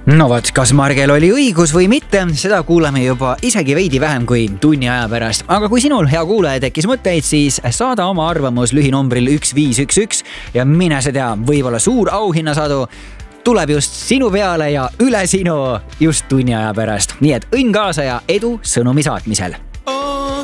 No vot, kas Margel oli õigus või mitte, seda kuuleme juba isegi veidi vähem kui tunni aja pärast. Aga kui sinul, hea kuulaja, tekkis mõtteid, siis saada oma arvamus lühinumbril 1511 ja mine sa tea, võib-olla suur auhinnasadu tuleb just sinu peale ja üle sinu just tunni aja pärast. Nii et õnn kaasa ja edu sõnumi saatmisel!